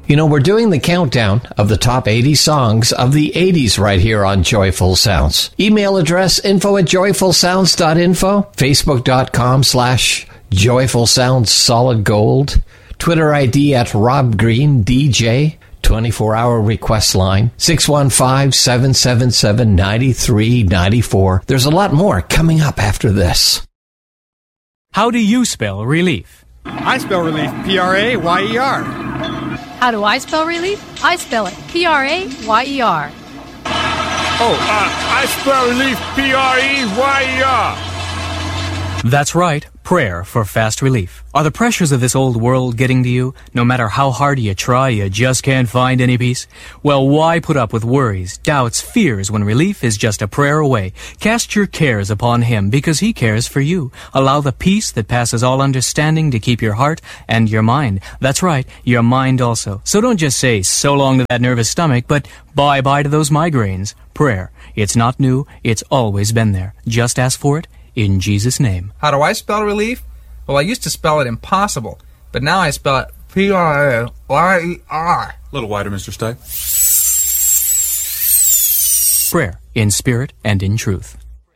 You know, we're doing the countdown of the top 80 songs of the 80s right here on Joyful Sounds. Email address info@joyfulsounds.info, facebook.com/Joyful Sounds Solid Gold, Twitter ID @RobGreenDJ, 24-hour request line, 615-777-9394. There's a lot more coming up after this. How do you spell relief? I spell relief P-R-A-Y-E-R. How do I spell relief? I spell it P-R-A-Y-E-R. I spell relief P-R-E-Y-E-R. That's right, prayer for fast relief. Are the pressures of this old world getting to you? No matter how hard you try, you just can't find any peace? Well, why put up with worries, doubts, fears when relief is just a prayer away? Cast your cares upon Him because He cares for you. Allow the peace that passes all understanding to keep your heart and your mind. That's right, your mind also. So don't just say so long to that nervous stomach, but bye-bye to those migraines. Prayer. It's not new. It's always been there. Just ask for it in Jesus' name. How do I spell relief? Well, I used to spell it impossible, but now I spell it P-R-A-Y-E-R. A little wider, Mr. Stipe. Prayer in spirit and in truth.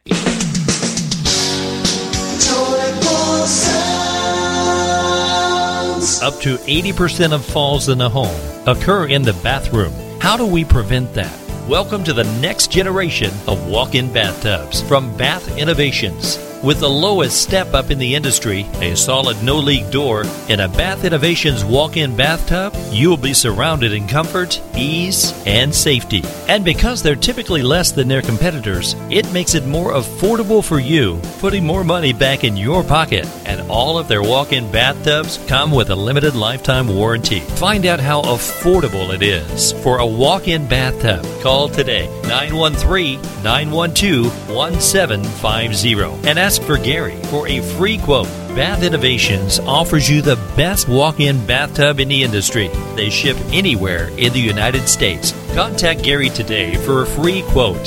Up to 80% of falls in the home occur in the bathroom. How do we prevent that? Welcome to the next generation of walk-in bathtubs from Bath Innovations. With the lowest step-up in the industry, a solid no-leak door, and a Bath Innovations walk-in bathtub, you'll be surrounded in comfort, ease, and safety. And because they're typically less than their competitors, it makes it more affordable for you, putting more money back in your pocket. And all of their walk-in bathtubs come with a limited lifetime warranty. Find out how affordable it is for a walk-in bathtub. Call today, 913-912-1750, and ask for Gary for a free quote. Bath Innovations offers you the best walk-in bathtub in the industry. They ship anywhere in the United States. Contact Gary today for a free quote,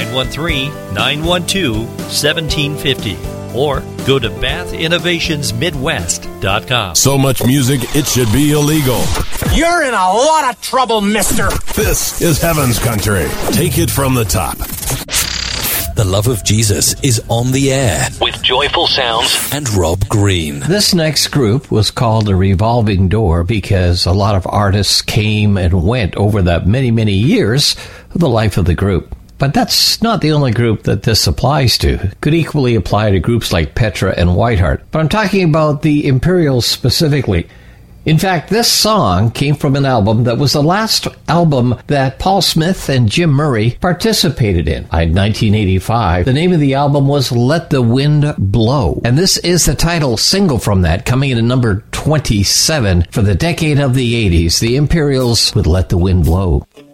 913-912-1750. Or go to bathinnovationsmidwest.com. So much music, it should be illegal. You're in a lot of trouble, mister. This is Heaven's Country. Take it from the top. The love of Jesus is on the air With Joyful Sounds and Rob Green. This next group was called a revolving door because a lot of artists came and went over the many, many years of the life of the group. But that's not the only group that this applies to. It could equally apply to groups like Petra and Whiteheart. But I'm talking about the Imperials specifically. In fact, this song came from an album that was the last album that Paul Smith and Jim Murray participated in 1985. The name of the album was Let the Wind Blow. And this is the title single from that, coming in at number 27 for the decade of the 80s. The Imperials with Let the Wind Blow.